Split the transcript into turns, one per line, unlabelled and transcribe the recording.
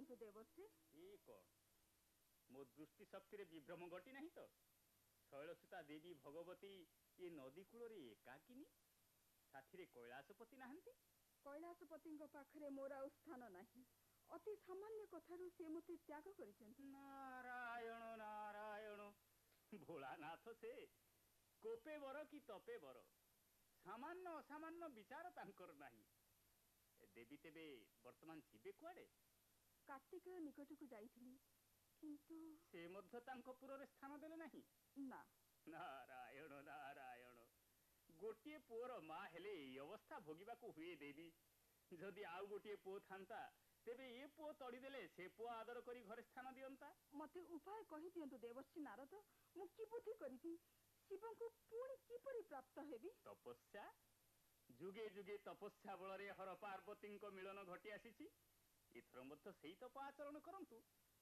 दियंतु देवर्षि।
ए कौन मो दृष्टि शक्ति रे विभ्रम घटी नहीं तो शैलसुता देवी भगवती ये नदी कूल एकाकिनी साथी रे कैलाशपति नाहंती।
कैलाशपति पाखरे मोर आ स्थान नहीं। अति सामान्य कथारू से मते त्याग करिसेंत।
नारायण नारायण भोलानाथ से कोपे बर कि तपे बर सामान्य असामान्य विचार तांकर नाही। देवी तेबे वर्तमान जीवे कुआडे?
कार्तिक निकट को जाइथिली किंतु
से मध्य तांको पुर रे स्थान देले नाही
ना।
नारायण नारायण गोटे पुअर माँ हेले ए अवस्था भोगिबा को हुए देवी। जदि आउ गोटे पुओ थांता तेबे ए पुओ तड़ी देले से पुओ आदर करी घरे स्थान दियंता।
मते उपाय कहि दियंतु देवर्षि नारद। मु की बुद्धि करिथि शिवं को पुणी किपरि प्राप्त हेबी?
तपस्या जुगे जुगे तपस्या बल रे हर पार्वती मिलन घटी आसी एथर मध्य सेही तप आचरण करंतु